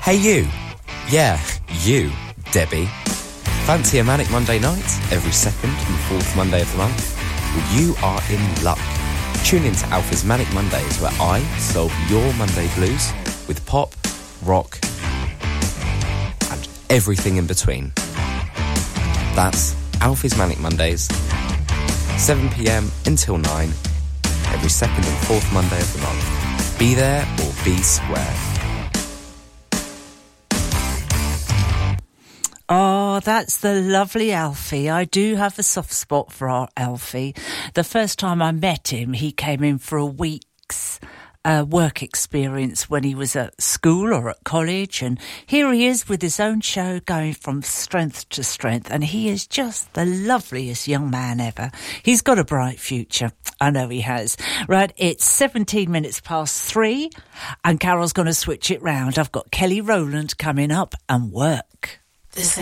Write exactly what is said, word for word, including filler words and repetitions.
Hey you. Yeah, you, Debbie. Fancy a Manic Monday night every second and fourth Monday of the month? Well, you are in luck. Tune in to Alfie's Manic Mondays, where I solve your Monday blues with pop, rock, and everything in between. That's Alfie's Manic Mondays, seven p.m. until nine, every second and fourth Monday of the month. Be there or be square. Oh, that's the lovely Alfie. I do have a soft spot for our Alfie. The first time I met him, he came in for a week's uh, work experience when he was at school or at college. And here he is with his own show going from strength to strength. And he is just the loveliest young man ever. He's got a bright future. I know he has. Right, it's seventeen minutes past three. And Carol's going to switch it round. I've got Kelly Rowland coming up and Work. This